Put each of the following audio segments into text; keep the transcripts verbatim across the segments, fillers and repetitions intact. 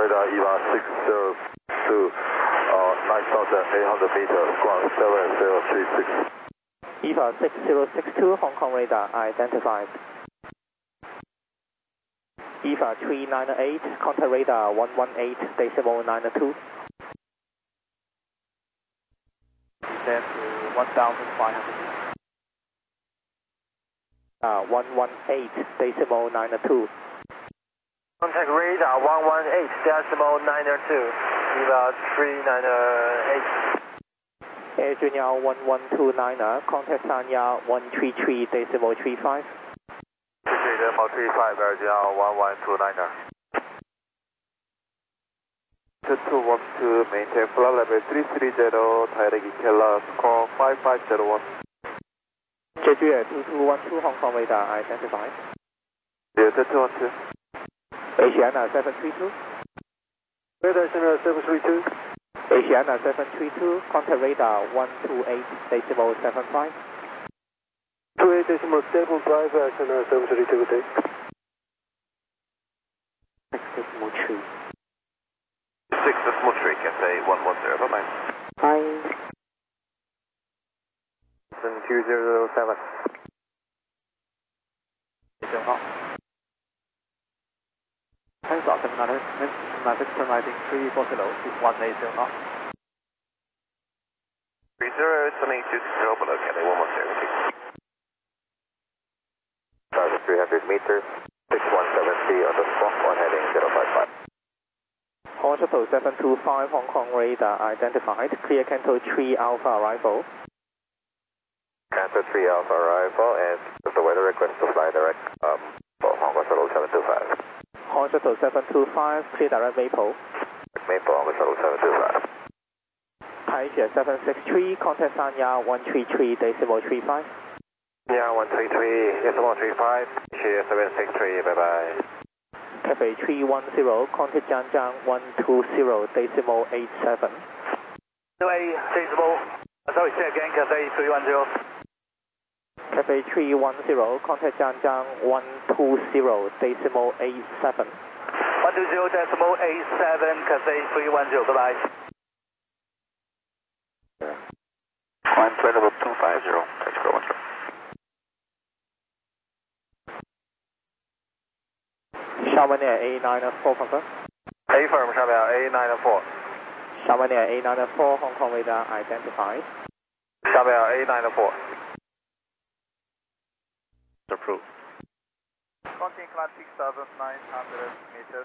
Radar E V A six zero two, uh, nine thousand eight hundred meters, ground seven zero three six. E V A six zero six two, Hong Kong radar identified. E V A three nine eight, contact radar one one eight decimal nine two. Descend to one thousand five hundred meters. Uh, one one eight decimal nine two. Contact radar one one eight decimal nine two. E V A three nine eight. Air Junior one one two nine, contact Sanya one three three decimal three five. three decimal three five, Air Junior one one two nine. two one two, maintain flight level three three zero, direct Ikela, score five five zero one. Jeju two two one two, Hong Kong radar identified. Delta two one two. Asiana seven three two. Radar Center seven three two. Asiana seven three two, contact radar one two eight decimal seven five. two eight decimal seven five, Center seven three two, good day. six decimal three. six decimal three, can say one one zero, bye bye. Hi. two zero seven. 正好。Thanks, Doctor Navis providing three four zero is one eight zero knots. three zero, Sunny two zero below, can say one one zero, please. Target three hundred meters, six one seven three on the spot, on heading zero five five. Hospital seven two five, Hong Kong radar identified. Clear Canto three Alpha arrival. Canto three Alpha arrival, and the weather request to fly direct um, for Hong Kong Shuttle seven two five. Hospital seven two five, clear direct Maple. Maple, Hong Kong Shuttle seven two five. Taisha seven six three, contact Sanya one three three decimal three five. Yeah, one three three, decimal three five, Share seven six three, bye bye. Cafe three one zero, contact Jiangjiang one two zero decimal eight seven. Decimal, sorry, say again, Cafe three one zero. Cafe three one zero, contact Jiangjiang one two zero decimal eight seven. one two zero decimal eight seven, Cafe three one zero, bye bye. Climb flight level two five zero, taxi for one zero. Xiaomen Air A nine four, confirm. A firm, Xiaomen A nine four. Xiaomen Air A nine four, Hong Kong radar identified. Xiaomen A nine four. Approved. Continue climb six thousand nine hundred meters.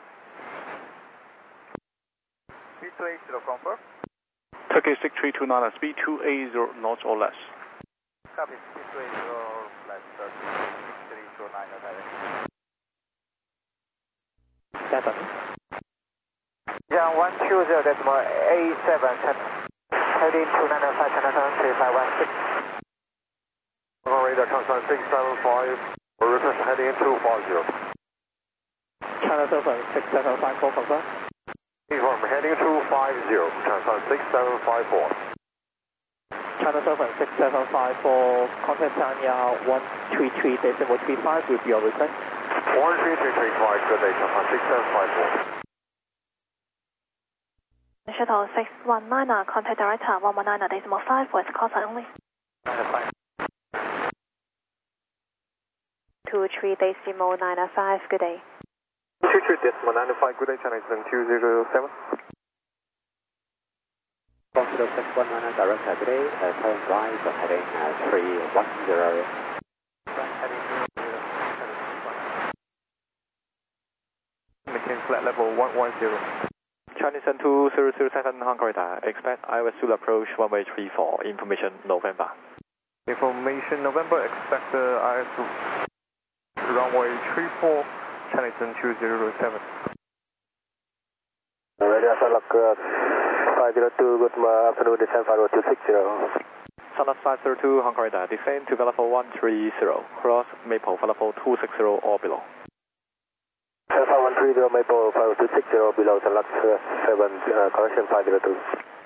Speed two eight zero, confirm. Turkey six three two nine, speed two eight zero knots or less. Copy, speed two eight zero, less six three two nine, direct. seven. Yeah, one two zero decimal eight seven, heading two nine five, China seven three five one six. Hong Kong radar constant six seven five, request heading two five zero. China seven six seven five four, confirm. Inform heading two five zero, constant six seven five four. China seven six seven five four, contact Sanya one three three decimal three five with your request. one three three three five, good day, constant six seven five four. Shuttle six one nine, contact director one one nine decimal five with call sign only. two three decimal nine five, good day. two three decimal nine five, good day, China two zero seven. Hospital six one nine, director, good day. Uh, current rise of heading uh, three one zero. Maintain flight level one one zero. Chinese two zero zero seven, Hong Kong radar. Expect I S will approach runway three four. Information November. Information November, expect uh, I S runway three four, Chinese two zero seven. Radio Sunlock five zero two, good afternoon, descend five zero two six zero. Sunlock five zero two, Hong Kong radar. Descend to level one three zero. Cross Maple for level two six zero or below. Alpha one three zero, Maple five two six zero, below Sunlock seven, uh, correction five zero two.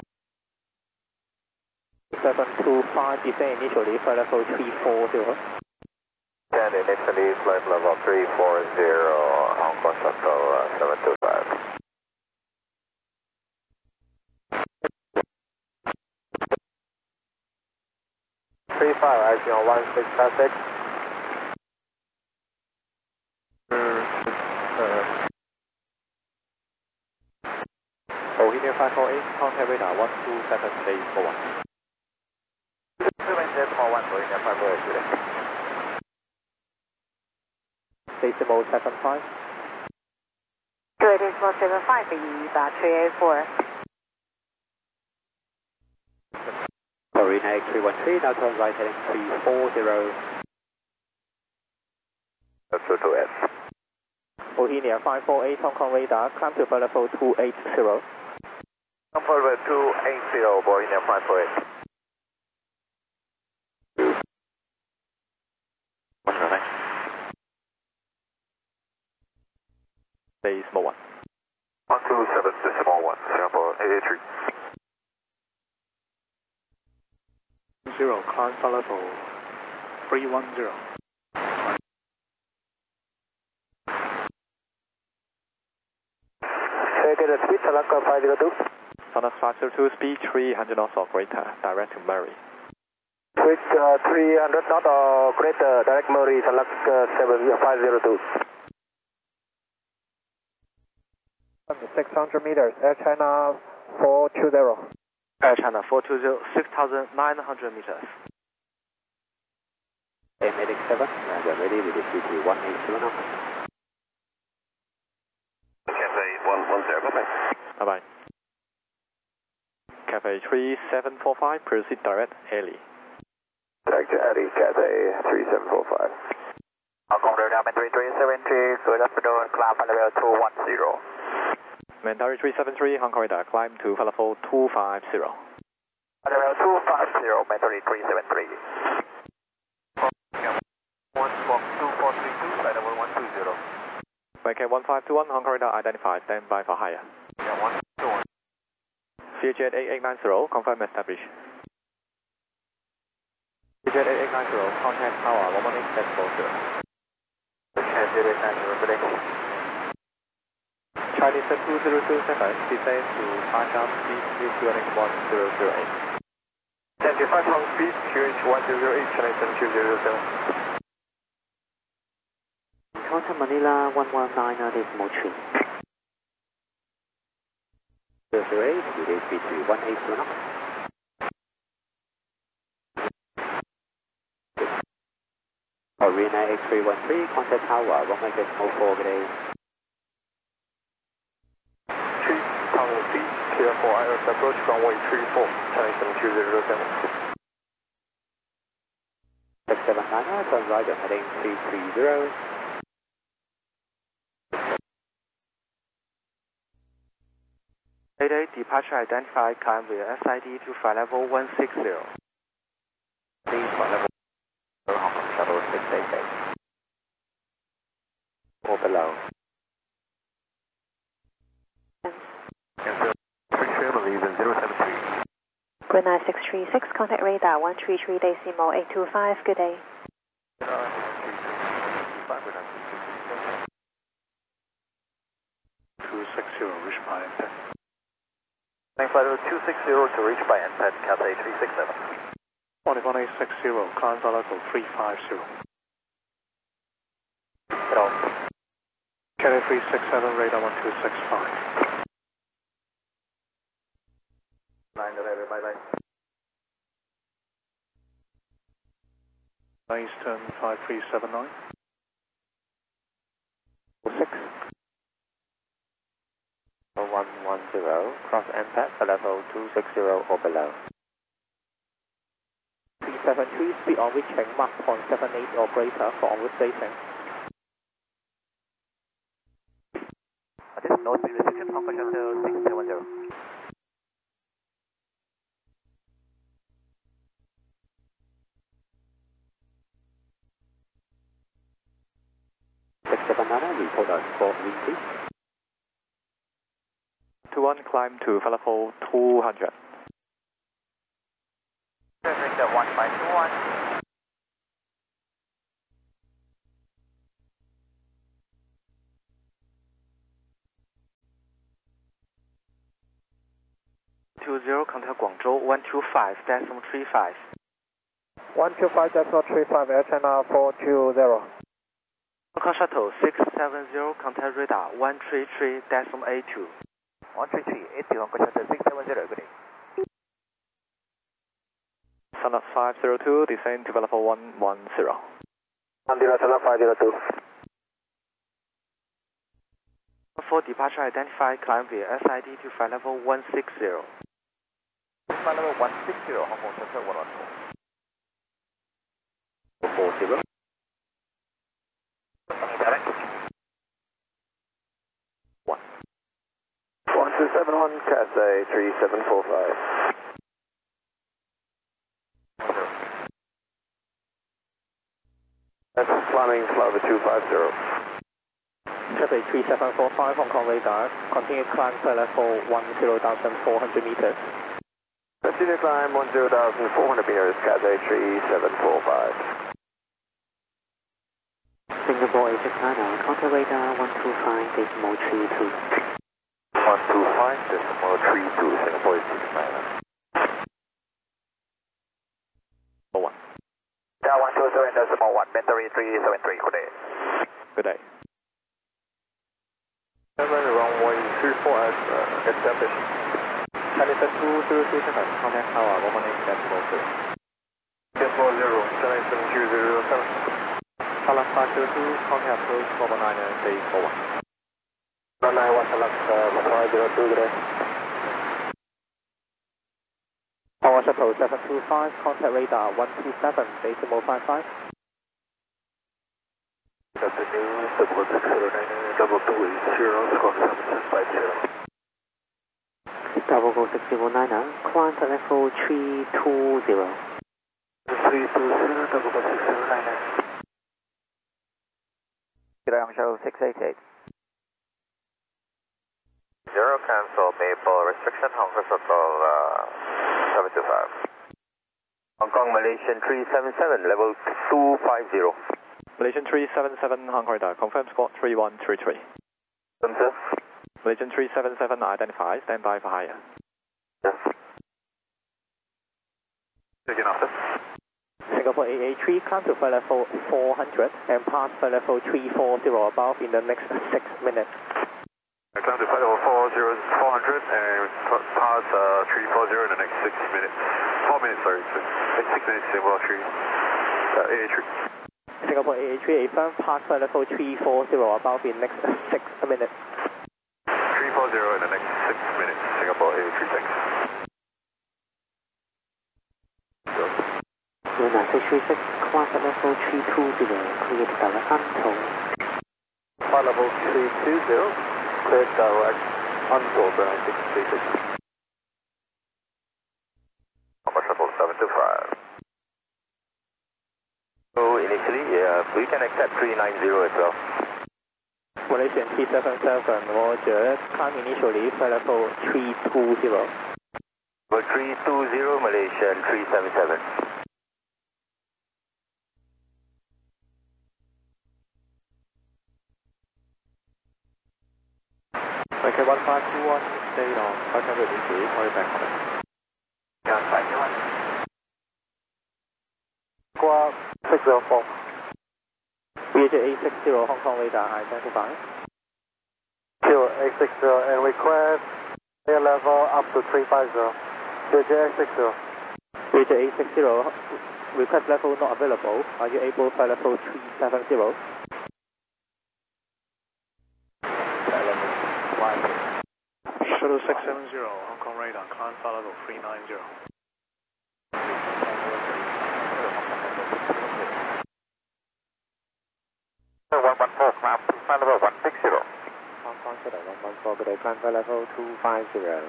seven two five, descend initially, flight level three four zero. And initially, flight level three four zero, Hong Kong Shuttle uh, seven two five. five, I C on one six five six. Bohemia five four eight, contact radar one two seven decimal one. seven decimal one, Bohemia five four eight, good. Decimal seven five. Good, decimal seven five, about three eight four. Marina eight three one three, now turn right heading three four zero. That's two two S. Bohemia five four eight, Hong Kong radar, climb to level two eight zero. Comfort level two eight zero, Bohemia five four eight. What's your name? Decimal one. one two seven decimal one, Singapore eight eight three. Zero, climb for level three one zero. Get a speed, select five zero two. Sonos five zero two, speed three hundred knots or greater, direct to Murray. Switch uh, three hundred knot or greater, direct Murray, select uh, seven five zero two. six hundred meters, Air China four two zero. Air China four two zero, six thousand nine hundred meters. M eight seven, and we're ready with the C T one eight seven now. Cafe one one zero, bye bye. Bye bye. Cafe three seven four five, proceed direct, Haley. Direct to Eddie, Cafe three seven four five. Hong Kong radar, three three seven three, good afternoon, climb level two one zero. Mandari three seven three, Hong Kong radar, climb to level two five zero. Level two five zero, Mandari three seven three. one two four three two, flight level one two zero. Make one five two one, Hong Kong radar identified, stand by for higher. Yeah, one two one. ClearJet eight eight nine zero, confirm established. ClearJet eight eight nine zero, contact tower one one eight decimal zero. ClearJet eight eight nine zero, good day. Chinese two zero zero seven, descend to China speed Q Q N one zero zero eight. seventy-five pound speed, Q H one zero zero eight, China two zero zero seven. Contact Manila one one nine decimal three. zero zero eight, with A three three one eight zero. Arena eight three one three, contact tower one one decimal four, good day. three thousand feet, clear for I S approach, runway three four, China two zero zero seven. six seven nine, turn right heading three three zero. eight eight, departure identified, climb via S I D to flight level one six zero. Please flight level Hong Kong shuttle six eight eight. Or below. Three family, zero seven three. Good night six three six, contact radar one three three decimal eight two five, good day. two six zero, reach by impact. Flight level two six zero to reach by impact, Cathay three six seven. one eight six zero, climb for level three five zero. Get off. Cathay three six seven, radar one two six five. nine, bye bye. Eastern five three seven nine. six. one one zero, cross impact for level two six zero or below. three seven three, speed on reaching Mach point seven eight or greater for onward station. This is no speed restriction, Hong Kong Shuttle six seven zero. six seven nine, report on four three three. two one, climb to level two hundred. Victor one five two one. two zero, contact Guangzhou one two five decimal three five. one two five decimal three five, Air China four two zero. Hong Kong Shuttle six seven zero, contact radar one three three decimal eight two. one three three eight two, Hong Kong Shuttle six seven zero, good day. Standard five zero two, descend to level one one zero. one zero seven five zero two. For departure identified, climb via S I D to flight level one six zero. Flight level one six zero, Hong Kong Shuttle one one four. four zero. one. one two seven one, Cathay three seven four five. That's climbing flight level two five zero. Cathay three seven four five, Hong Kong radar. Continue climb flight level one zero thousand four hundred meters. Continue climb one zero thousand four hundred meters, Cathay three seven four five. Singapore Asia China, contact radar one two five decimal three two. one two five decimal three two, Singapore Asia China. one. Down one two seven decimal one, Bentley three seven three, good day. Good day. seven runway three four at uh, established. Chinese two zero three seven, contact tower one one eight decimal zero. Decimal zero, Chinese two zero seven. Standard five zero two, contact approach one one nine base four one. one nine one select five zero two, good day. Hong Kong Shuttle seven two five, contact radar one two seven decimal five five. Captain News, double six zero nine, double two eight zero, squawk seven six five zero. Double go six zero nine, climb flight level three two zero. three two zero, double go six zero nine. Good day, Hong Kong six eight eight. Zero cancel, Maple, restriction, Hong Kong Shuttle uh, seven two five. Hong Kong Malaysian three seven seven, level two five zero. Malaysian three seven seven, Hong Kong radar, confirm squawk three one three three. Sir? Malaysian three seven seven, identified, stand by for higher. Yes. Taking off, sir. Singapore A A three, climb to flight level four hundred and pass flight level three four zero above in the next six minutes. I climb to flight level four zero, four hundred and pass uh, three four zero in the next six minutes. four minutes, sorry. six, six minutes, Singapore three. Uh, A A three. Singapore A A three, affirm, pass flight level three four zero above in next six minutes. three four zero in the next six minutes, Singapore A A three, thanks. Luna six three six, climb flight level three two zero, clear to direct untold. Flight level three two zero, clear direct, untold, uh, six three six. Hong Kong Shuttle seven two five. So initially, yeah, we can accept three nine zero as well. Malaysian T seven seven, Roger, climb initially flight level three two zero. Well, three two zero, Malaysian three seven seven. Okay, one five two one, stay on five hundred degree, call you back on it. Yeah, five two one. Squawk six zero four. V H A six zero, Hong Kong radar, identified. Zero eight six zero and request air level up to three five zero. V H A six zero. V H A six zero, request level not available. Are you able to fly level three seven zero? Shuttle six seven zero, Hong Kong radar, climb flight level three nine zero. one one four, climb to flight level one six zero. Hong Kong Shuttle one one four, good day, climb flight level two five zero.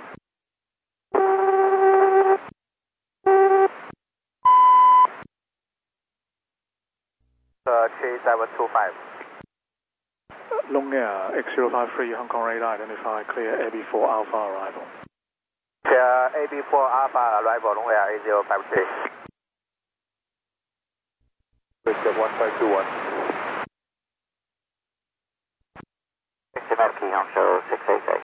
Uh, three seven two five. Long Air X zero five three, Hong Kong radar, identified, clear A B four Alpha arrival. Clear A B four Alpha arrival, Long Air A zero five three. Richard one five two one. sixty-five key, Hong Kong six eight eight.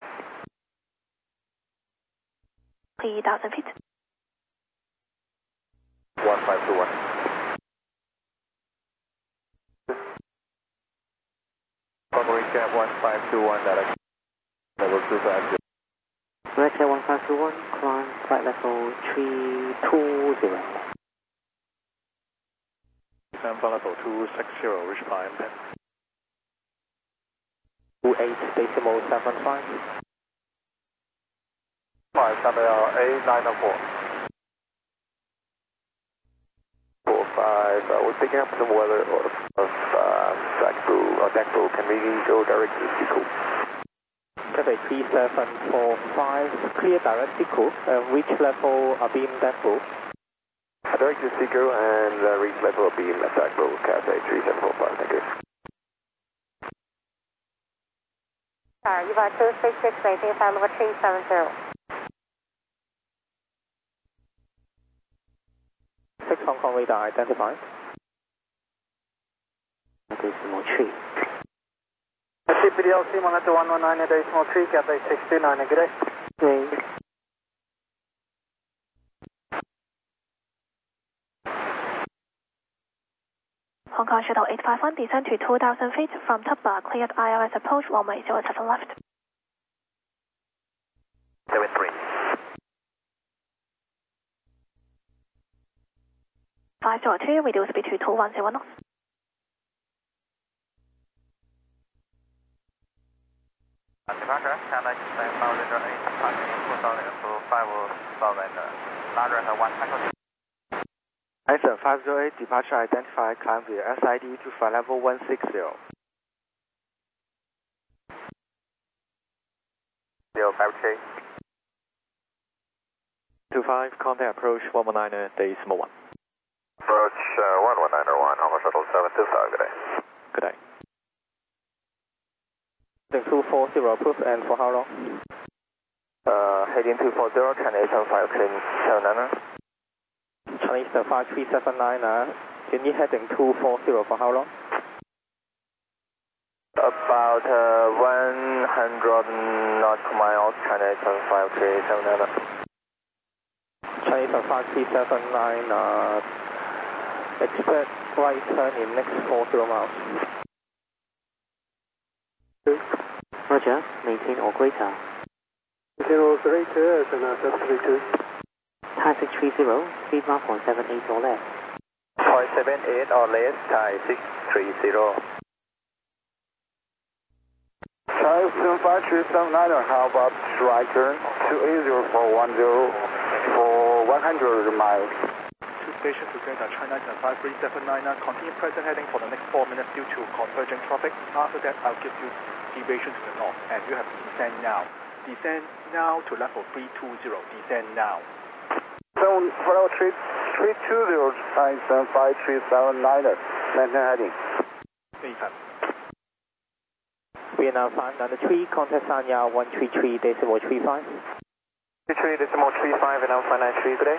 three thousand feet. one five two one. two one, direct level two five zero. Roger one five two one, climb flight level three two zero. Descend flight level two six zero, reach by impact. two eight decimal seven five. Five, Sandra eight nine four. four five, uh, we're picking up some weather of, of uh, Black Bull, or Deck Bull. Can we go direct to Seacool? Cafe three seven four five, clear direct Seacool. Uh, reach level Abeam Deck Bull. Uh, direct to Seacool and uh, reach level Abeam at Deck Bull, Cafe three seven four five, thank you. Sorry, you got two six six, maintain flight level three seven zero. six Hong Kong radar identified. Decimal three. C P D L C one one one nine decimal three, Cathay six two nine, good day. Okay. Hong Kong Shuttle eight five one, descend to two thousand feet from top bar, cleared I L S approach, runway zero seven left. seven three. five zero two, reduce speed to two one zero knots. Departure, China Eastern five zero eight, departure two thousand to five thousand, larger than one hundred. Eastern five zero eight, departure identified, climb via S I D to flight level one six zero. zero five three. two five, contact approach one one nine decimal one. Approach uh, one one nine one, Hong Kong Shuttle seven two five, good day. Good day. Heading two four zero, approved, and for how long? Uh, heading two four zero, China Eastern five clean seven nine. China Eastern five three seven nine, uh, can you heading two four zero for how long? About uh, one hundred nautical miles, China Eastern five three seven nine. China Eastern five three seven nine, uh, expect right turn in next four zero miles. Roger, maintain or greater. zero three two, and uh, seven three two. Thai six three zero, speed mark one seven eight or less. point seven eight or less, Thai six three zero. Thai seven five three seven nine, how about right turn? two eight zero four one zero for one hundred miles. Two stations together, China Eastern five three seven nine, continue present heading for the next four minutes due to converging traffic. After that, I'll give you deviation to the north, and you have to descend now. Descend now to level three two zero, descend now. Seven level three three two zero, Thai seven five three seven nine, maintain heading. Anytime. Vietnam five nine three, contact Sanya one three three decimal three five. three three decimal three five, and five nine three, good day.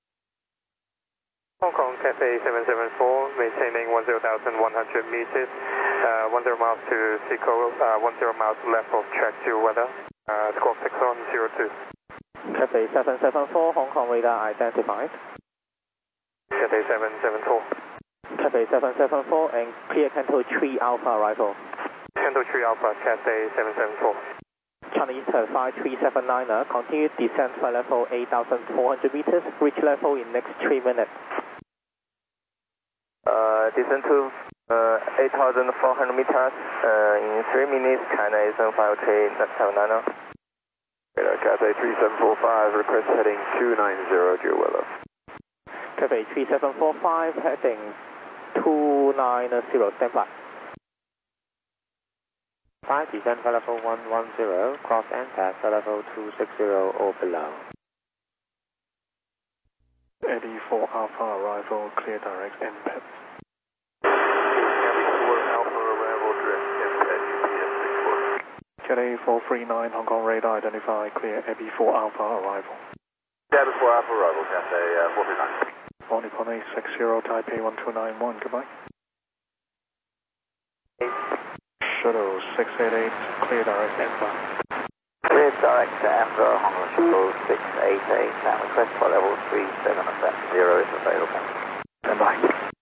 Hong Kong Cathay seven seven four, maintaining one zero thousand one hundred meters, uh, one zero miles to Seacool, uh, one zero miles left of track two weather, uh, squawk six on zero two. Cathay seven seven four, Hong Kong radar identified. Cathay seven seven four. Cathay seven seven four and clear Canto three Alpha arrival. Canto three Alpha, Cathay seven seven four. China Eastern five three seven nine, uh, continue descent flight level eight thousand four hundred meters, reach level in next three minutes. Uh, descent to uh, eight thousand four hundred meters uh, in three minutes, China Eastern five three seven nine. Cathay three seven four five, request heading two nine zero, due weather. Cathay three seven four five, heading two nine zero, stand by. five, descend flight level one one zero, cross and pass flight level two six zero or below. Eddie four Alpha arrival, clear direct impact. Eddie four Alpha arrival, direct impact, U P S six four. Cathay four three nine, Hong Kong radar identified, clear Eddie four Alpha arrival. Eddie four Alpha arrival, Cathay uh, four three nine. Bonnie Pony six zero, Taipei one two nine one, goodbye. Shuttle six eight eight, clear direct impact. Clear direct to Africa, Hong Kong Shuttle six eight eight, and request for level three seven zero is available. Stand by.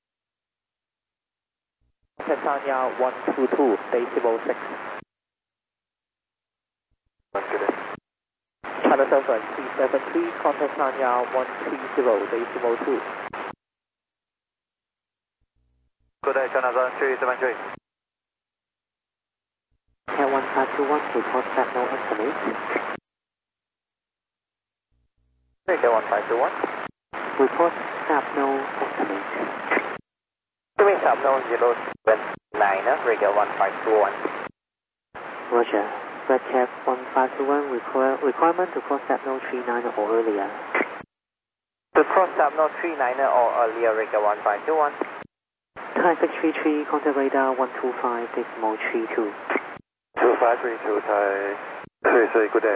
Tanzania one two two, decimal six. China seven three seven three, contact Tanya one three zero, decimal two. Good day, China seven three seven three. Cat one five two one, report that no estimate. Cat one five two one. Report that no estimate. Give me sub no zero seven nine, radio one five two one. Roger. Red Cat one five two one, require, requirement to cross that no three nine or earlier. To cross sub no three nine or earlier, radio one five two one. Thai six three three, contact radar one two five, decimal three two. two five three two, Thai three three, good day.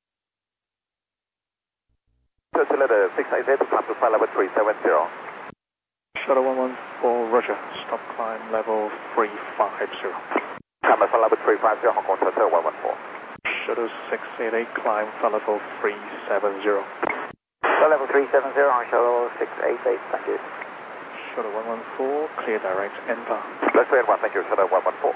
Turtle letter six eight eight, climb to flight level three seven zero. Shuttle one one four, Roger. Stop climb level three five zero. Climb to flight level three five zero, Hong Kong Turtle one one four. Shuttle six eight eight, climb flight level three seven zero. Flight level three seven zero on shuttle six eight eight, thank you. Shuttle one one four, clear direct N-bar. Let's wait one, thank you, Shuttle one one four.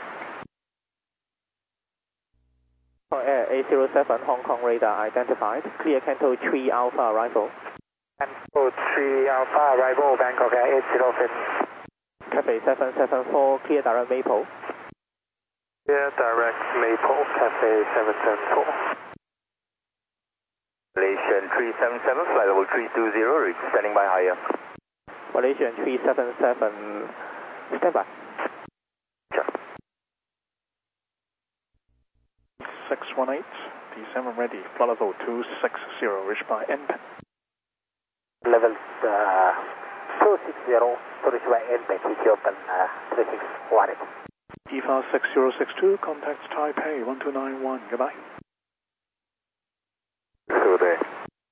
Air eight zero seven, Hong Kong radar identified. Clear Canto three Alpha arrival. Canto three Alpha arrival, Bangkok Air eight zero seven. Cafe seven seven four, clear direct Maple. Clear direct Maple, Cafe seven seven four. Malaysian three seven seven, flight level three two zero, standing by higher. Malaysian three seven seven, stand by. six one eight, descend ready, flight level two six zero, reached by N P E N. Level uh, two six zero, to reach by N P E N, T open uh, three six one eight. E F A six zero six two, contact Taipei one two nine one, goodbye. Good day.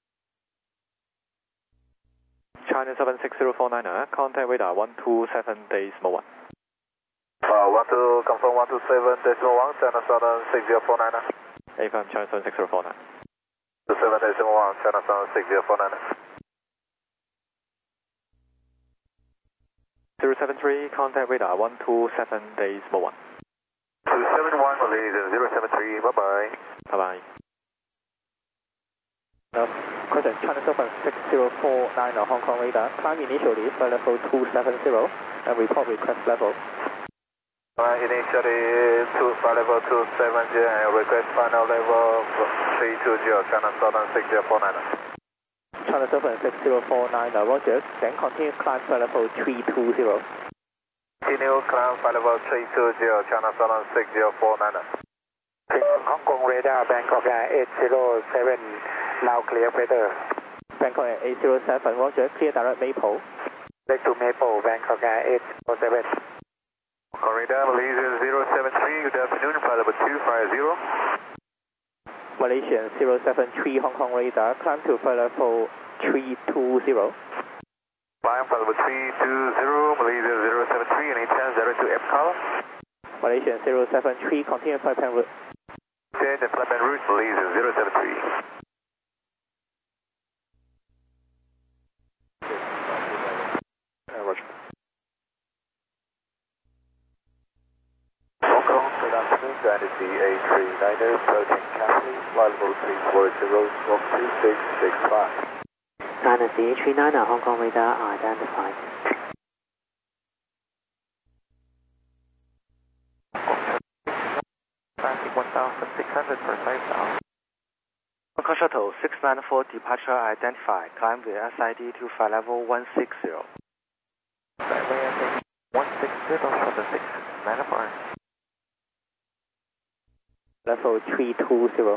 China seven six zero four nine, contact radar one two seven, decimal one. Uh, one two, confirm one two seven, decimal one, China seven six zero four nine. A F M China seven six zero four nine. two seven decimal one, China seven six zero four nine. zero seven three, contact radar one two seven, decimal one. two seven one, Malaysia zero seven three, bye bye. Bye bye. No, question China seven six zero four nine, Hong Kong radar, climb initially, flight level two seven zero, and report request level. Uh, initially, two, flight level two seven zero, and request final level three two zero, China seven six zero four nine. China seven six zero four nine, Roger, then continue climb flight level three two zero. Continue climb flight level three two zero, China seven six zero four nine. Hong Kong radar, Bangkok Air eight zero seven, now clear weather. Bangkok Air eight zero seven, Roger, clear direct Maple. Back to Maple, Bangkok Air eight zero seven. Corridor Malaysia zero seven three, good afternoon, flight level two five zero. Malaysian zero seven three, Hong Kong radar, climb to flight level three two zero. Climb flight level three two zero, Malaysia zero seven three, and ten zero to F call. Malaysian zero seven three, continue flight plan route. Change the flight plan route, Malaysia zero seven three. Uh, Roger. Good afternoon, Dynasty A three niner, approaching Cathay, flight level three four zero, squawk two six six five. Dynasty A three niner, Hong Kong radar identified. Traffic one thousand six hundred per five thousand. Hong Kong Shuttle six nine four, departure identified, climb with S I D to flight level one six zero. one six zero, shuttle six nine four. Level three two zero.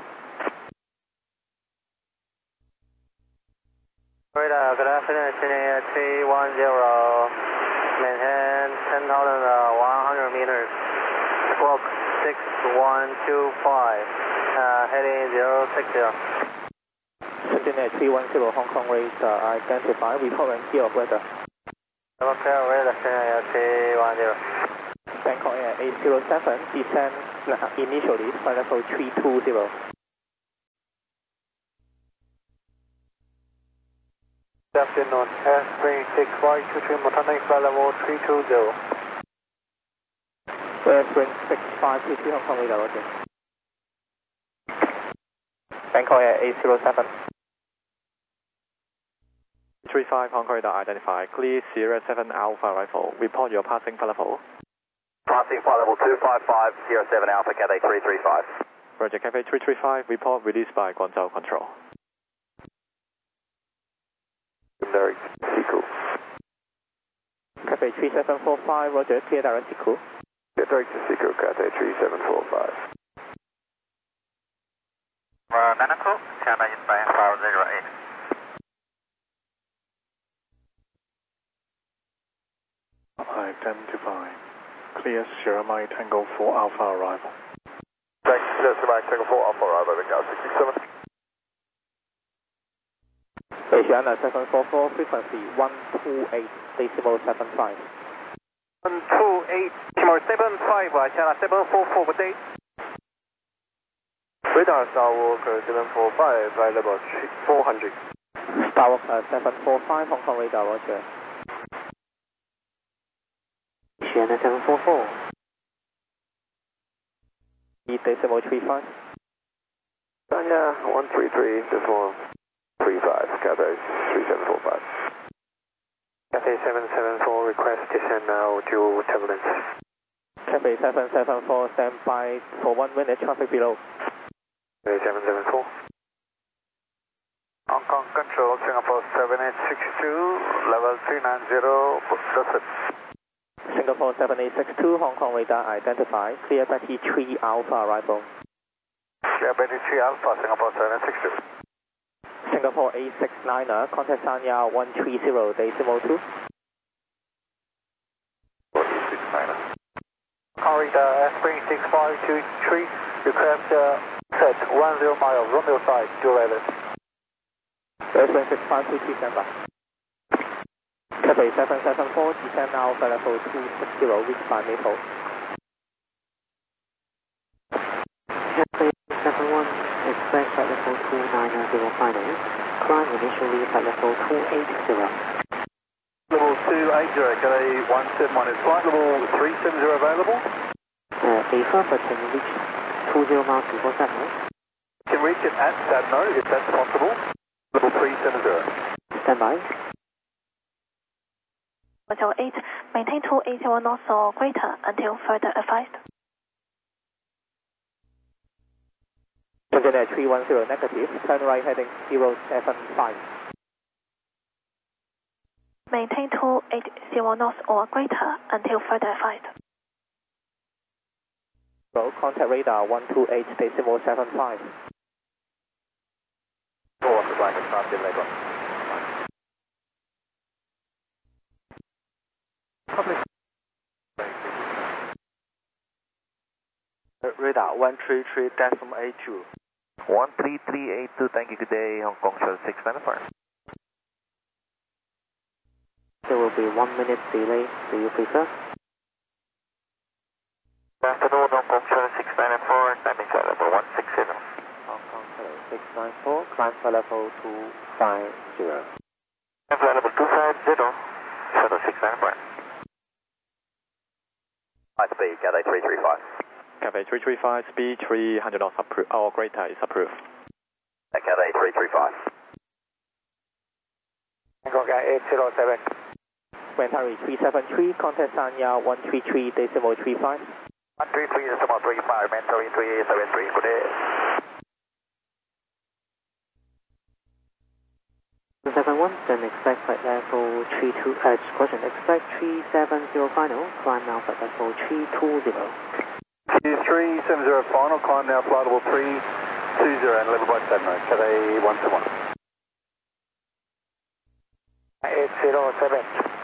Radar, good afternoon, Chennai three one zero, maintain ten thousand one hundred meters, squawk six one two five, uh, heading zero six zero. Chennai three one zero, Hong Kong radar identified, report and key of weather. Level clear, radar, Chennai three one zero. Bangkok Air eight zero seven, descend initially, flight level three two zero. Good afternoon, S three six five two three, Montana, flight level three two zero. Air spring six five two three, Hong Kong radar, roger. Bangkok Air eight zero seven. three five, Hong Kong radar identified. Clear Sierra seven Alpha Rifle. Report your passing flight level. Passing flight level two five five, Sierra seven Alpha, Cathay three three five. Roger, Cathay three three five, report released by Guangzhou Control. Direct Seacool. Cathay three seven four five, Roger, clear direct Seacool. Direct to Seacool, Cathay three seven four five. Uh, Nanaco, China inbound five zero eight. Identify. Clear Sierra Mike Tango four Alpha arrival. Thanks, Sierra Mike Tango four Alpha arrival, Window six six seven. Asiana seven four four, frequency one two eight decimal seven five. one two eight decimal seven five, Asiana seven four four, good day. Radar Starwalk seven four five, flight level four hundred. Starwalk uh, seven four five, Hong Kong radar, Roger. Asiana seven four four. Decimal three five. Tanya one three three, decimal three five, Cathay three seven four five. Cathay seven seven four, request descend now due turbulence. Cathay seven seven four, stand by for one minute, traffic below. Cathay seven seven four. Hong Kong Control, Singapore seven eight six two, level three nine zero, proceed. Singapore seven eight six two, Hong Kong radar identified. Clear Betty three Alpha arrival. Clear Betty three Alpha, Singapore seven eight six two. Singapore eight six niner, contact Sanya one three zero, decimal two. eight six niner. Corridor Spring six five two three, request uh, set one zero miles, Romeo side, dual island. Spring six five two three, stand by. Cathay seven seven four, descend now for level two six zero, reach by Maple. Cathay seven one, expect flight level two nine zero final. Climb initially flight level two eight zero. Level two eight zero, Cathay one seven one, is flight level three seven zero available? Uh, Afa, but can you reach two zero miles before Satno? Can reach it at Satno, if that's possible. Level three seven zero. Stand by. one zero eight, maintain two eight zero knots or greater until further advised. Tanzania three one zero negative, turn right heading zero seven five. Maintain two eight zero knots or greater until further advised. Road contact radar one two eight decimal seven five. Go on the black and start in later. Radar one three three decimal eight two. one three three eight two, thank you, good day, Hong Kong Shuttle six nine four. There will be one minute delay, do you prefer? Good afternoon, Hong Kong Shuttle six nine four, climbing flight level one six zero. Hong Kong Shuttle six nine four, climb flight level two five zero. Climb flight level two five zero, Shuttle six nine four. High speed, Cathay three three five. Cathay three three five, speed three hundred knots approved. Our greater is approved. Cathay three three five. Bangkok eight zero seven. Ventari three seven three, contact Sanya one three three decimal three five. one three three decimal three five, Mentally three seven three, good day. seven one, then expect flight level three two, uh, question, expect three seven zero final, climb now flight level three two zero. three seven zero final, climb now flight level three two zero and level by Satno, Cathay one seven one. eight zero seven.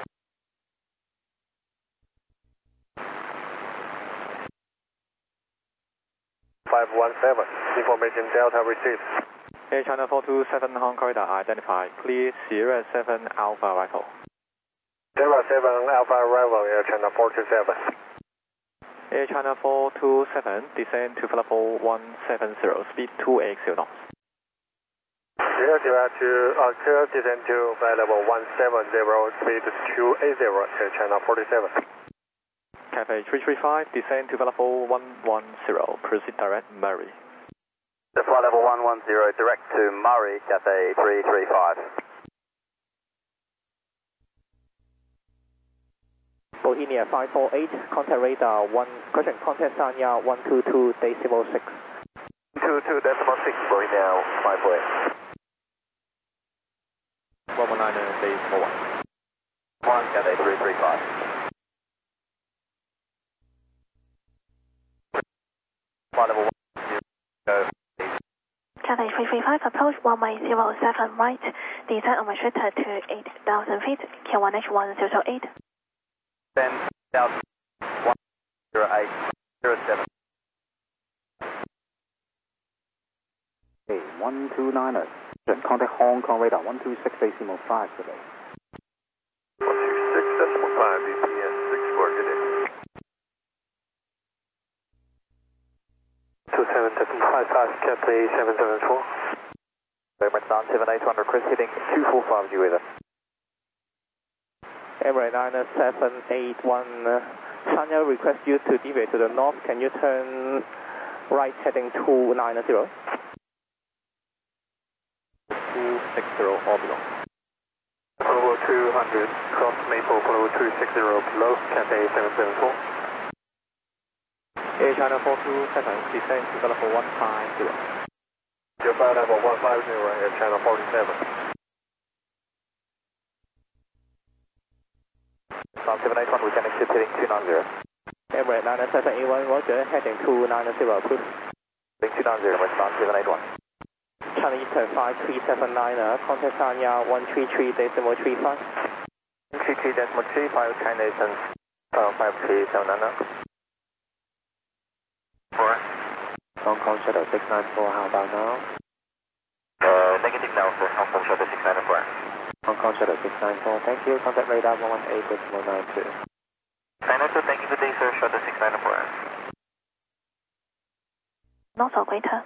five one seven, information Delta received. Air China four two seven, Hong Kong radar identified. Clear Sierra seven Alpha Rifle. Sierra seven Alpha arrival, Air China four two seven. Air China four two seven, descend to flight level one seven zero, speed two eight zero knots. Clear Sierra two, uh, clear descend to flight level one seven zero, speed two eight zero, Air China four two seven. Cathay three three five, descend to flight level one one zero, proceed direct Murray. The flight level one one zero, direct to Murray, Cathay three three five. Bohemia five four eight, contact radar one, question, contact Sanya one two two decimal six. two two decimal six, Bohemia five four eight. one one nine decimal one. one, Cathay three three five. Flight level one zero. Cathay three three five, approach runway zero seven right, descent unrestricted to eight thousand feet, Q one H one zero zero eight. Then south one zero eight zero seven. Okay, one two niner, contact Hong Kong radar one two six decimal five today. one two six decimal five, B P S six four, good day. two seven seven five five, Cathay seven seven four. Very much down seven eight one, request heading two four five, you with us. Emirates nine seven eight one, uh, China request you to deviate to the north. Can you turn right heading two nine zero? two six zero or below. Approval two hundred, cross Maple, approval two six zero below, Cathay seven seven four. Air China four two seven, descend to level one five zero. Your flight level one five zero, Air China forty-seven. From seven eight one, we can exit heading two nine zero. Emirates nine seven eight one, roger, heading two nine zero, approved. Heading two nine zero, westbound seven eight one. China Eastern five three seven nine, contact Sanya one three three decimal three five. one three three decimal three five, China Eastern uh, five three seven nine. four. Hong Kong Shuttle six nine four, how about now? Uh, negative now, sir. Hong Kong Shuttle six nine four. Hong Kong Shuttle six nine four, thank you. Contact radar one one eight decimal nine two. nine two, thank you, good day, sir. Shuttle six nine four. North or greater.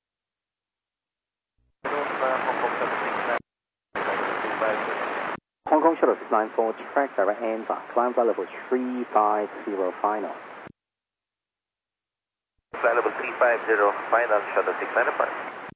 Hong Kong Shuttle six nine four, track direct Anva, climb flight level three five zero final. Flight level three five zero, final, Shuttle six nine four.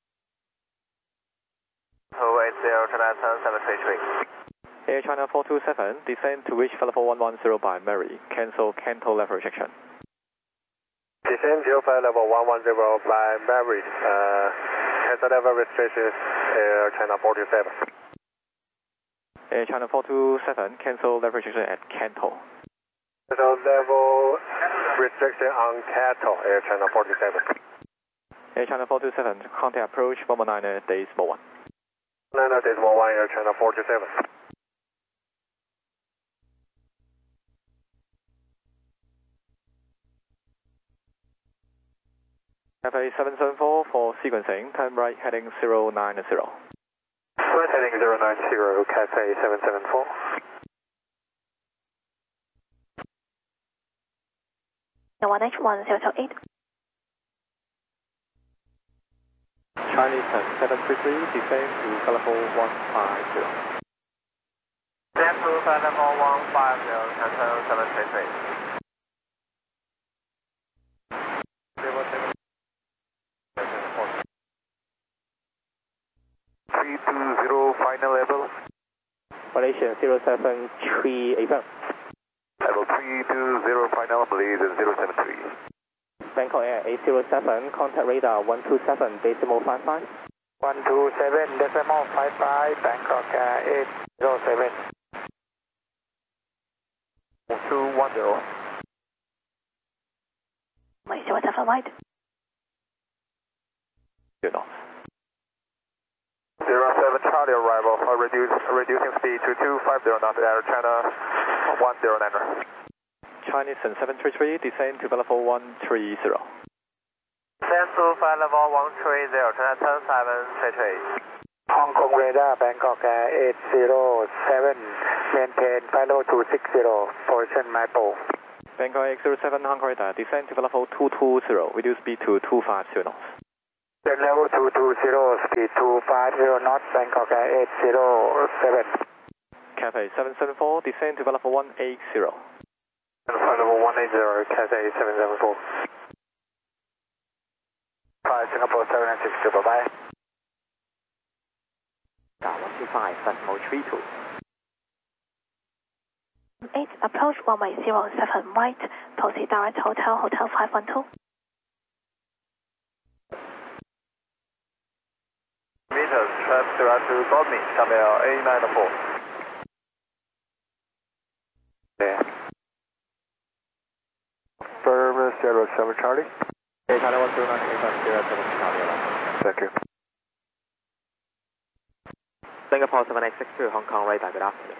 two eight zero, China seven three three. Air China four two seven, descend to reach level one one zero by Mary. Cancel Canto level rejection. Descend to flight level one one zero by Mary. Uh, cancel level restriction, Air China forty-seven. Air China four two seven, cancel level rejection at Canto. Cancel level restriction on Canto, Air China forty-seven. Air China four two seven, contact approach one one nine decimal one. nine decimal one, Air China forty-seven. Cathay seven seven four for sequencing, time right heading zero nine zero. Right heading zero nine zero, Cathay seven seven four. one H one zero zero eight. Chinese seven three three, descend to level one five zero. Descend to level one five zero, cancel seven three three. three two zero, final level. Malaysia zero seven three eight five. Level three two zero, final, believe is zero seven three. Bangkok Air eight zero seven, contact radar one two seven decimal five five. one two seven decimal five five, Bangkok Air eight zero seven. two one zero. Wait, zero seven right. Good enough. zero seven Charlie arrival, uh, reduce, reducing speed to two five zero knots, Air China one zero nine. Chinese seven three three, descend to level one three zero. Descend to flight level one three zero, China ten seven three three. Hong Kong radar, Bangkok Air eight zero seven, maintain flight level two six zero, position Maple. Bangkok eight zero seven, Hong Kong radar, descend to level two two zero, reduce speed to two five zero knots. Then level two two zero, speed two five zero knots, Bangkok Air eight zero seven. Cathay seven seven four, descend to level one eight zero. And flight level one eight zero, Cathay seven seven four. five, Singapore seven nine six two, bye bye. one two five, decimal three two. eight, approach runway zero seven right, proceed direct hotel, hotel five one two. Meters, transfer to Godme, Camel A nine four. Yeah. Firm zero seven Charlie. Hey, China one zero nine, zero seven Charlie. Thank you. Singapore seven eight six two, Hong Kong radar, good afternoon.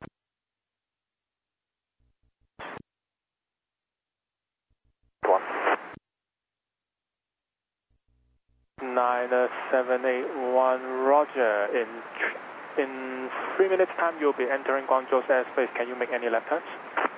nine seven eight one, Roger. In in three minutes time you'll be entering Guangzhou's airspace. Can you make any left turns?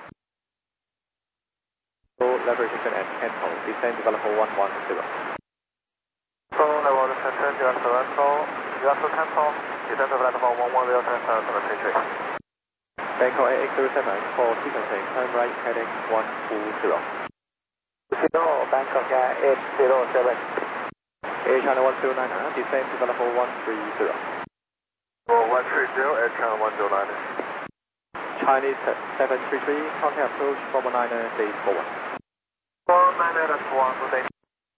So leverage is at tempo. Descend to level one one zero. So level center, direct tempo, direct tempo, descend to level one one zero, transfer to the Patriot. Bangkok A X zero seven for sequencing, turn right heading one two zero. Zero, Bangkok eight zero seven. Air China one zero nine, descend to level one three zero. Oh, one three zero, Air China one zero nine. Chinese seven three three, contact approach four one nine, base four one. four one nine, that's one, good day.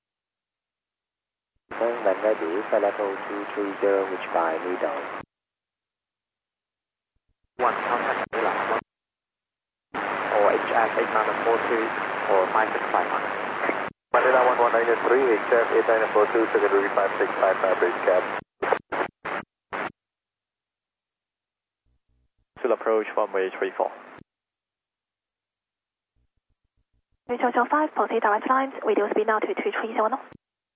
When ready, for level two three zero, which by middle. one, contact Manila, or H F eight nine four two, or five six five nine. Manila one one nine three, H F eight nine four two, secondary five six five nine, base cap. Still approach runway three four. Total five, proceed direct lines, radio speed now to two three zero knots.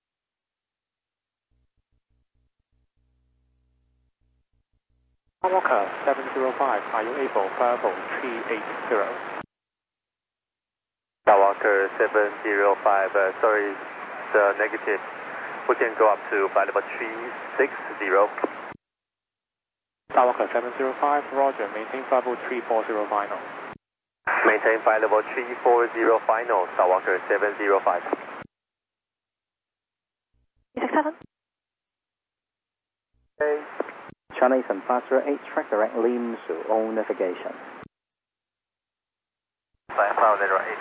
Walker seven zero five, are you able? Bravo three eight zero. Skywalker seven zero five, uh, sorry, it's uh, negative. We can go up to flight level three six zero. Skywalker seven zero five, Roger, maintain flight level three four zero final. Maintain flight level three four zero final, Skywalker seven zero five. six seven. Okay. China Eastern five zero eight, track direct Lim Su, on navigation. Flight five zero eight.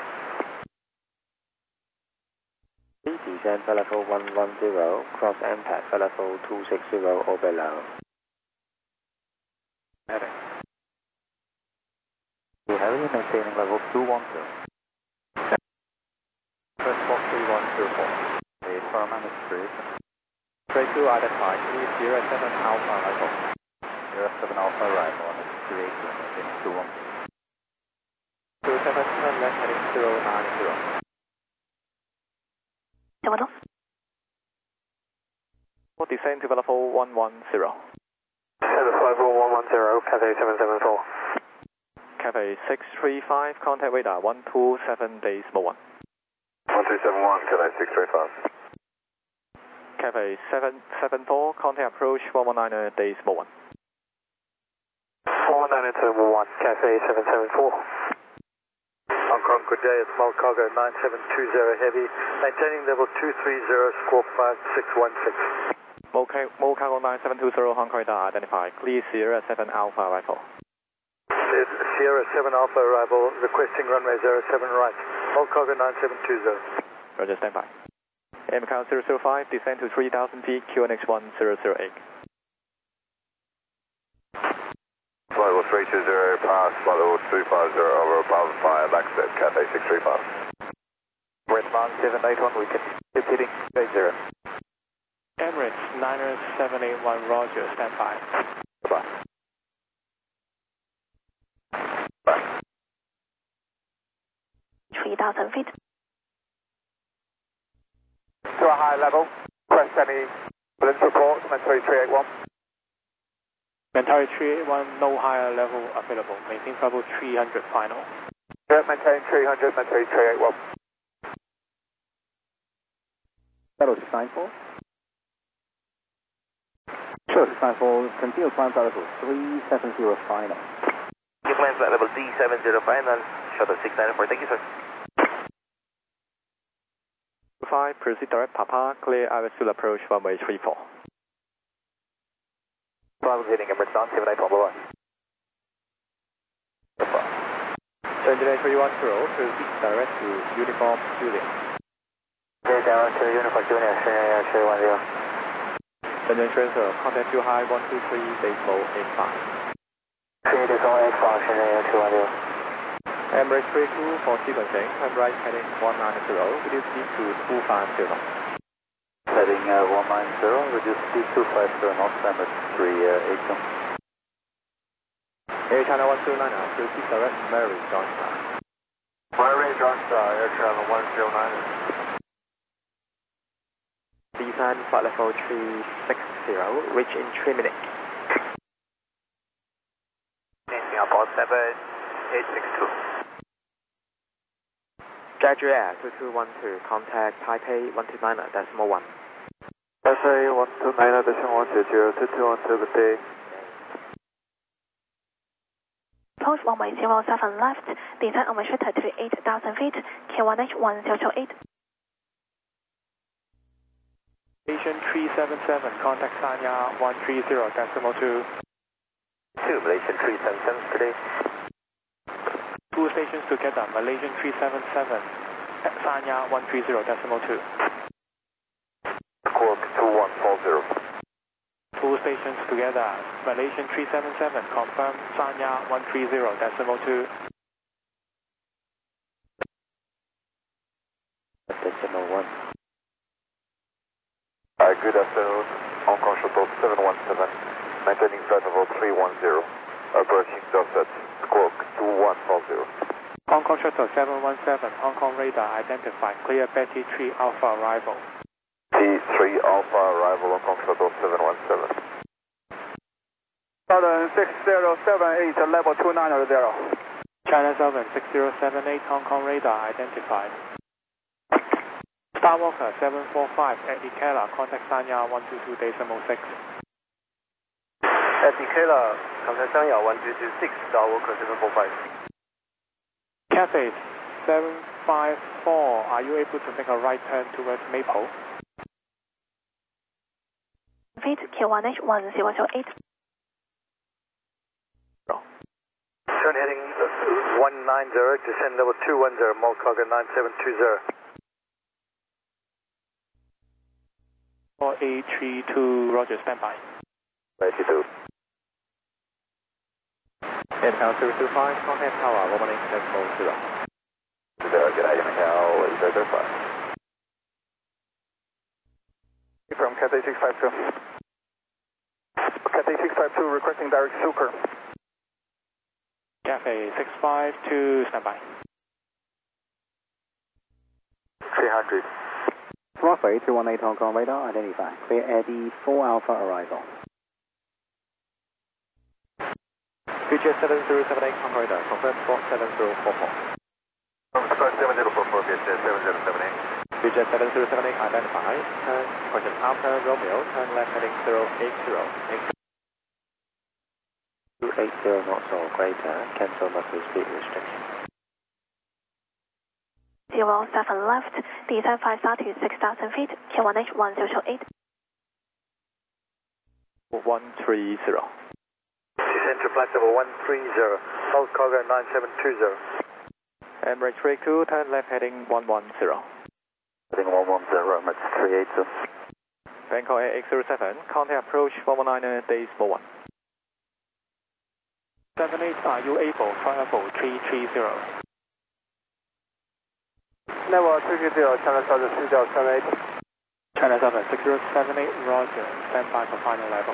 Descend for level one one zero, cross impact for level two six zero or below. Heading. You have you maintaining level two one zero. First four three one zero four. Okay, firm and straight. Straight to identify, please zero seven Alpha Echo. zero seven Alpha arrival on three eight zero, maintaining two one zero. zero seven, turn left heading zero nine zero. Seven knots. Descend to level one one zero. Seven five one one zero, Cathay seven seven four. Cathay six three five, contact radar one two seven, decimal one. one three seven one, Cathay six three five. Cathay seven seven four, contact approach one one nine, decimal one. four one nine decimal one, Cathay seven seven four. Hong Kong, good day, it's Mount Cargo nine seven two zero Heavy, maintaining level two three zero, squawk five six one six. Mocago nine seven two zero, Hong Kong radar identified, clear Sierra seven Alpha arrival. It's Sierra seven Alpha arrival, requesting runway zero seven right, Mount Cargo nine seven two zero. Roger, stand by. M count zero zero five, descend to three thousand feet, Q N X one zero zero eight. Flight level three two zero, pass, flight level two five zero, over above, fire, backstep, Cathay six three five. Redmond seven eight one, we can keep hitting eight zero. Emirates niner seven eight one, Roger, stand by. Bye. Bye. three thousand feet. To a high level, press any balloon support, Mentari three eight one. Mentari three eight one, no higher level available. Maintain level three hundred final. Yeah, maintain three hundred, Mentari three eight one. Hello, six nine four. Sure, six nine four, continue climb flight level three seven zero final. You climb flight level three seven zero final, shuttle six nine four, thank you sir. five, proceed direct Papa, clear Avisul approach runway three four. Five heading Emirates on seven eight one, bye bye. Engineer three one zero, proceed direct to Uniform Juliet. Okay, direct to Uniform Juliet, three one zero. Engineer transfer, contact two high one two three, decimal eight five. three decimal eight five, two one zero. Emirates three two for sequencing, turn right heading one nine zero, reduce speed to two five zero. Heading uh, one nine zero, reduce speed two five zero knots, Emirates three eight two. Air China one two nine, proceed direct Mary Johnston. Mary Johnston, Air China one zero nine. Descend flight level three six zero, reach in three minutes. Singapore seven eight six two. Jeju Air two two one two, contact Taipei one two nine decimal one. Taipei one two nine decimal one, Jeju two two one two, good day. Approach runway zero seven left, descend on Shuttle to eight thousand feet, Q one H one zero two eight. Station three seven seven, contact Sanya one three zero decimal two. two, Malaysian three seven seven, today. Two stations together, Malaysian three seven seven, Sanya one three zero decimal two. Squawk two one four zero. Two stations together, Malaysian three seven seven, confirm Sanya one three zero decimal two. Decimal one. Uh, good afternoon, Hong Kong Shuttle seven one seven, maintaining flight level three one zero, approaching Dorset, squawk two one four zero. Hong Kong Shuttle seven one seven, Hong Kong radar identified, clear Betty three Alpha arrival. T three Alpha arrival, Hong Kong Shuttle seven one seven. Southern six zero seven eight, level two nine zero. China Southern six zero seven eight, Hong Kong radar identified. Starwalker seven four five at Ikela, contact Sanya one two two decimal six. At Ikela, contact Sanya one two two six, Starwalker seven four five. Cathay seven five four, are you able to make a right turn towards Maple? Feet, Q one H one zero zero eight. Turn heading one nine zero, descend level two one zero, Mall Cargo nine seven two zero. four eight three two, Roger, standby. Ready to. Inhale zero two five, contact tower one eight decimal zero. Good day, inhale zero zero five. From Cathay six five two. Cathay six five two requesting direct Sucre. Cathay six five two, standby. three hundred. Runway two one eight Hong Kong radar identified. Clear Eddie four Alpha arrival. Future seven zero seven eight Hong Kong radar, confirm spot seven zero four four. seven zero four four, get seven zero seven eight. Future seven zero seven eight identified. Turn, question after Romeo, turn left heading zero eight zero. two eight zero knots or greater, cancel muscle speed restriction. zero seven left, descend five star to six thousand feet, Q one H one zero two eight. one three zero. Descend to flight level one three zero, Mall Cargo nine seven two zero. Emirates three two, turn left heading one one zero. Heading one one zero, Emirates three eight two. Bangkok Air eight zero seven, contact approach one one nine decimal one. seven eight, are you able, flight level three three zero. Level three three zero, China Southern six zero seven eight. China Southern six zero seven eight, Roger, standby for final level.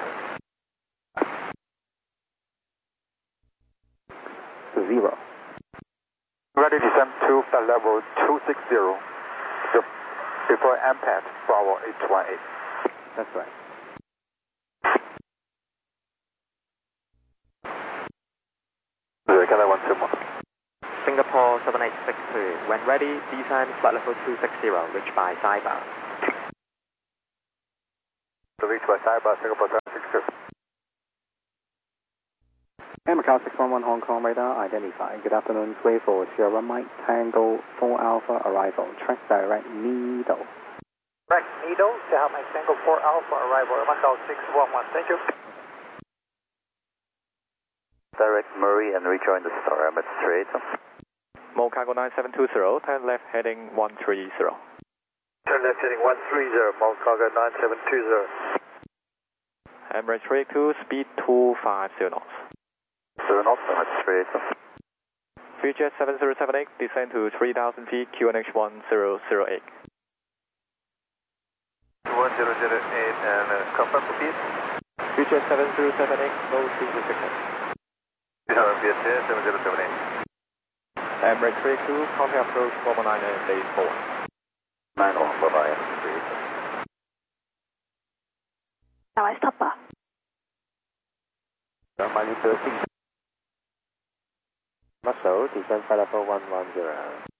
Zero. Ready to descend to flight level two six zero. Before impact, Bravo eight one eight. That's right. Can I want two more? Singapore seven eight six two, when ready, descend flight level two six zero, reach by Saibai. To reach by Saibai, Singapore seven six two. Air Macau six one one Hong Kong radar identified. Good afternoon, three four Sierra Mike Tango four Alpha arrival. Track direct middle. Correct, Needle, to help Mike Tango four Alpha, arrival Macau six one one, thank you. Direct Murray and rejoin the star, I'm at straight. Mo Cargo nine seven two zero, turn left heading one three zero. Turn left heading one three zero, Mo Cargo nine seven two zero. Emirates three two, speed two five zero knots. zero knots, I'm at straight. Freejet seven zero seven eight, descend to three thousand feet, Q N H one zero zero eight. one zero zero eight and uh, confirm the speed. Freejet seven zero seven eight, no speed restriction. seven zero seven eight. Emirates three two, contact approach four one nine and base four. nine one, bye bye. Now I stop. Malindo six. Muscle, descend flight level one one zero.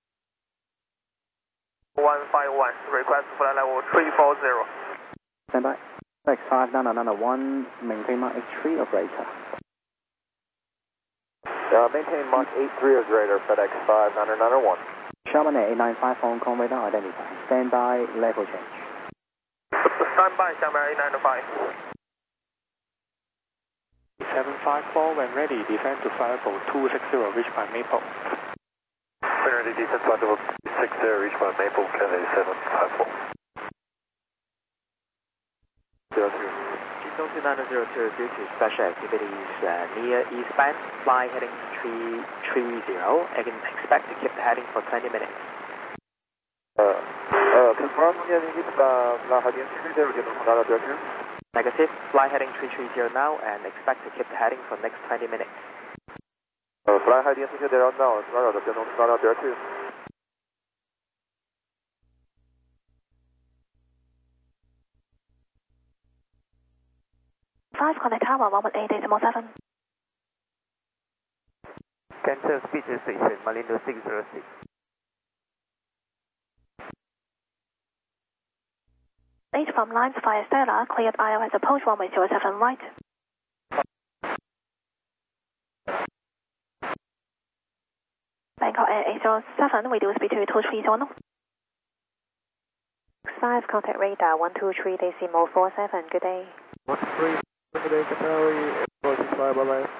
one five one, request flight level three four zero. Stand by. X five nine nine one, maintain Mark H three or greater. Uh, maintain Mark eight three or greater, FedEx five nine nine one. Sharman eight nine five Hong Kong radar identified. Stand by, level change. Stand by, Sharman eight nine five. seven five four, when ready, descend to flight level two six zero, reach by Maple. When ready, descend flight level two six zero, reach by Maple, Cathay seven five four. zero two. Keystone two nine zero two, due to special activities uh, near eastbound, fly heading three three zero, and expect to keep the heading for twenty minutes. Uh, uh, confirm heading eastbound, fly heading three zero, negative, fly heading three three zero now, and expect to keep the heading for next twenty minutes. Uh, fly heading three zero now, zero two. five, contact tower one one eight decimal seven. Cancel speed restriction, Malindo six zero six. eight from lines via Stella, cleared I O S approach runway zero seven right. Bangkok Air eight zero seven, reduce speed to two three zero knots. five, contact radar one two three decimal four seven, good day. one three, good day, Qatari, forty-five, bye bye.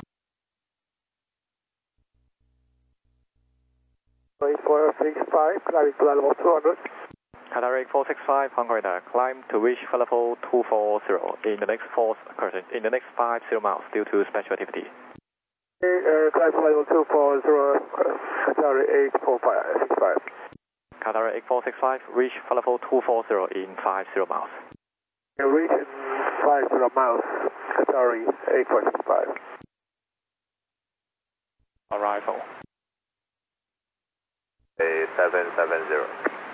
eight four six five, climbing to level two hundred. Qatar eight four six five, Hong Kong radar, climb to reach flight level two four zero in the next four, in the next five zero miles due to special activity. Uh, climb to level two four zero, Qatar eight four six five. Qatar eight four six five, reach flight level two four zero in five zero miles. You reach in five zero miles, Qatar eight four six five. Arrival. eight seven seven zero.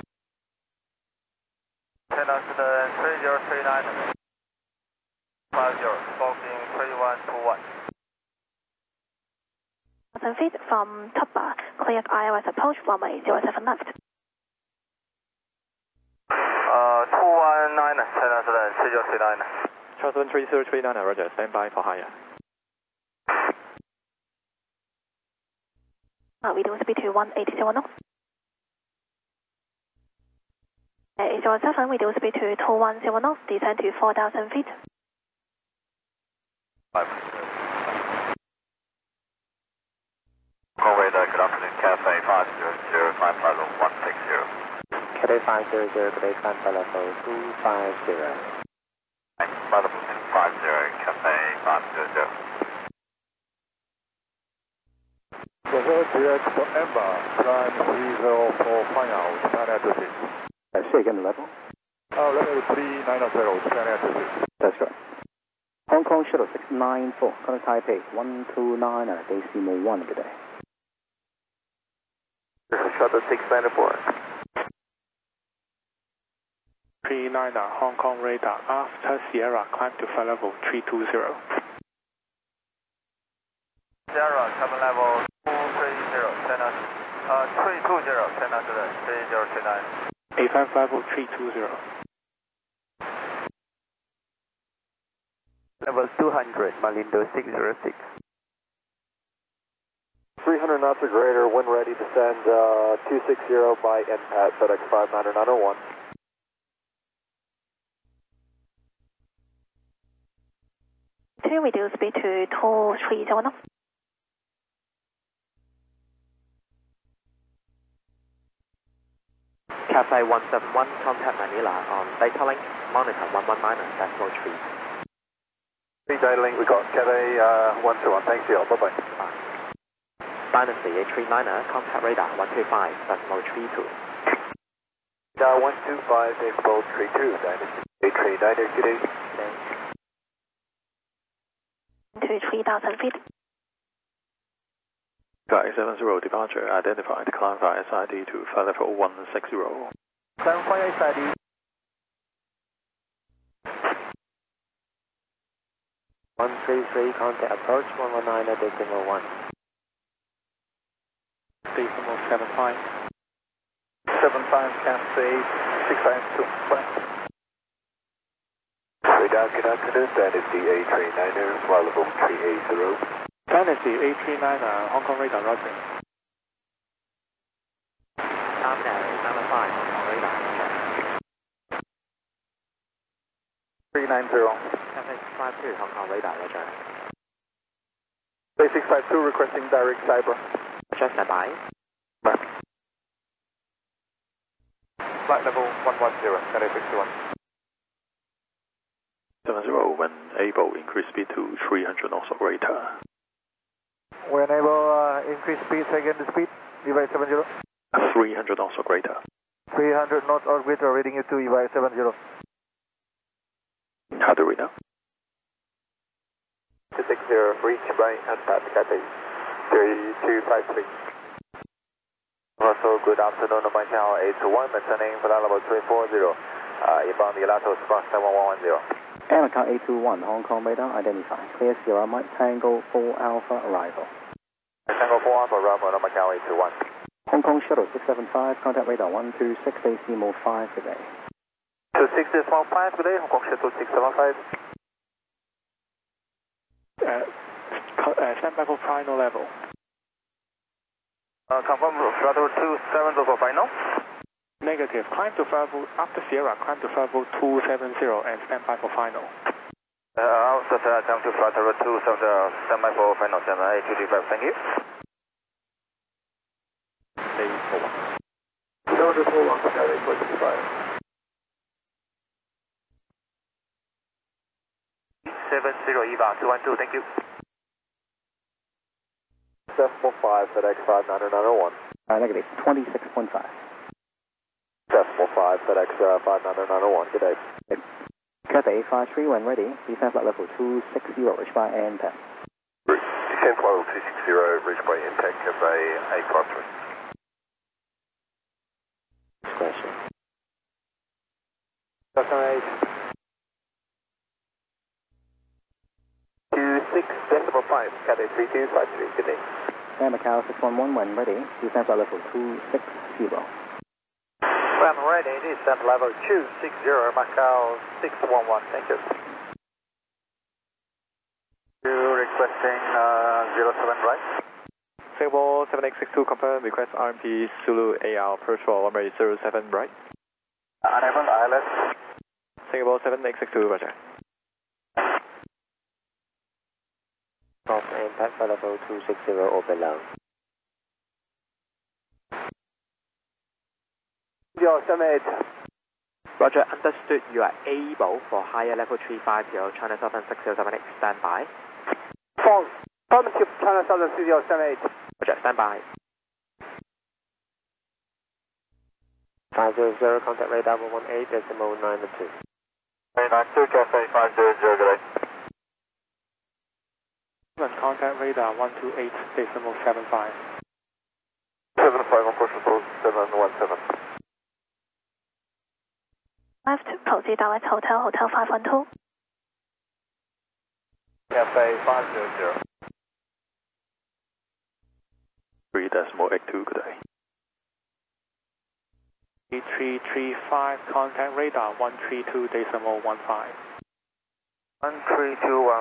ten Austin three zero three nine. five zero, booking three one two one. one thousand feet from top bar, cleared I O S approach runway zero seven left. Uh, two one nine, ten Austin three zero three nine. Charleston three zero three nine, roger, stand by for higher. Uh, reduce speed to one eighty knots. eight zero seven, reduce speed to two one zero knots, descend to four thousand feet. Five. Hong Kong radar, good afternoon, Cathay five zero zero, climb flight level one six zero. Cathay five zero zero, Cathay climb flight level two five zero. Flight level two five zero, Cathay five zero zero. Brazil direct to Ember, climb three zero four final, China two six. Uh, say again the level? Oh, level three nine zero, China two six. That's right. Hong Kong Shuttle six nine four, contact Taipei one two nine, decimal one, good day. Shuttle six nine four. three nine Hong Kong radar, after Sierra, climb to flight level three two zero. Sierra, cabin level two three zero, ten uh, three two zero, ten three zero three nine. A five level three two zero. Level two hundred, Malindo six zero six. three hundred knots or greater, when ready, descend uh, two six zero by N P A T, FedEx five nine nine one. two, reduce speed to two three zero knots. Cathay one seven one, contact Manila on data link, monitor one one minus decimal three. Data link, we got Cathay uh, one two one, thanks you, bye bye. Dynasty eight three niner, contact radar one two five, decimal three two. Radar one two five, decimal three two, Dynasty eight three niner, good day. To three thousand feet. Sky seven zero departure, identified, climb via S I D to flight level one six zero. Climb via S I D. one three three, contact approach one one nine decimal one. Decimal seven five. seven five, Cathay six five two. Radar, good afternoon, Dynasty eight three niner, flight level three eight zero. Dynasty eight three niner, Hong Kong radar, roger. Calm down, number five, Hong Kong radar, roger. three nine zero. Cathay six five two, Hong Kong radar, roger. Cathay six five two, requesting direct cyber. Roger, stand by. Flight level one one zero, Cathay six one. seven zero, when able, increase speed to three hundred knots operator. When able, uh, increase speed, second speed, device seven zero. three hundred knots operator. three hundred knots or greater, reading you to device seven zero. How do we know? two six zero, reach by Antat Cathay three two five three. Also, good afternoon, Macau eight two one, maintaining flight level three four zero, uh, inbound Ilatos, Boston one one one zero. America eight two one, Hong Kong radar identified. Clear Sierra Mike Tango four Alpha arrival. Tango four Alpha arrival, Macau eight two one. Hong Kong Shuttle six seven five, contact radar one two six decimal five today. two six decimal five today, Hong Kong Shuttle six seven five. Uh, uh, stand by for final level. Uh, confirm flight level two seven zero for final. Negative. Climb to flight level, after Sierra, climb to flight level two seven zero and stand by for final. Uh, also, uh, down to flight level two seven zero, stand by for final, seven eight two two five, thank you. Stay for one. Zero to four one, Cathay eight two five. seven zero, E V A two one two, thank you. Decimal five, FedEx five nine nine zero one. Uh, negative, twenty-six point five. Decimal five, FedEx uh, five nine nine zero one, good day. Cathay eight five three, when ready, descend flight level two six zero, reach by A N P E C. Descend flight level two six zero, reach by A N P E C, Cathay eight five three. Discretion. Cathay eight. two six decimal five, Cathay three two five three, good day. Air Macau six one one, when ready, descend flight level two six zero. When ready, descend level two six zero, Macau six one one, thank you. You requesting uh, zero seven right? Singapore seven eight six two, confirm, request R M P Zulu A R, approach for runway zero seven right. Unable I L S. Singapore seven eight six two, roger. Off impact flight level two six zero or below. Zero seven eight. Roger, understood. You are able for higher level three five zero, China Southern six zero seven eight, stand by. Phone, affirmative, China Southern six zero seven eight. Roger, stand by. five zero zero, contact radar one one eight decimal nine two. nine nine two, Cathay five zero zero, good day. Contact radar one two eight decimal seven five. seven five, on course control seven one seven. Left, proceed direct hotel, hotel five one two. Cathay five zero zero. three decimal eight two, good day. eight three three five, contact radar one three two decimal one five. one three two one.